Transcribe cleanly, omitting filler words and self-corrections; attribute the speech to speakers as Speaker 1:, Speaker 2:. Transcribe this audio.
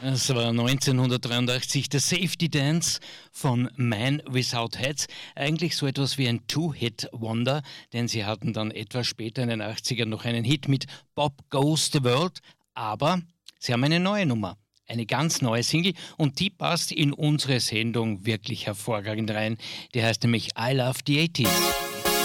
Speaker 1: Es war 1983 der Safety Dance von Man Without Hats. Eigentlich so etwas wie ein Two-Hit-Wonder, denn sie hatten dann etwas später in den 80ern noch einen Hit mit Bob Goes the World. Aber sie haben eine neue Nummer, eine ganz neue Single und die passt in unsere Sendung wirklich hervorragend rein. Die heißt nämlich I Love the 80s.